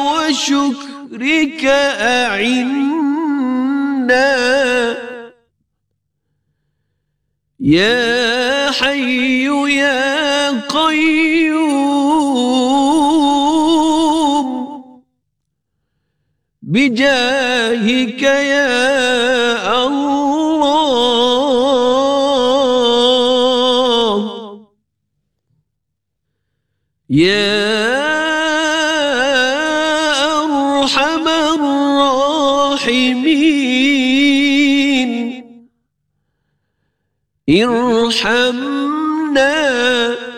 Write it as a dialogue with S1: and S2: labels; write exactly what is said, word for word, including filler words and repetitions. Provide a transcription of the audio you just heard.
S1: وشكرك أعنا يا حي يا قيوم بجاهك يا الله يا أرحم الراحمين ارحمنا